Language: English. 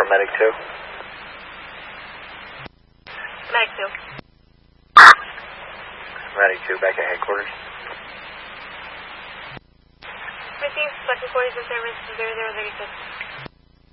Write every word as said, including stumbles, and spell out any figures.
for Medic two. Medic two. Medic two, back at headquarters. Received, Special Forces in service, zero zero thirty-six.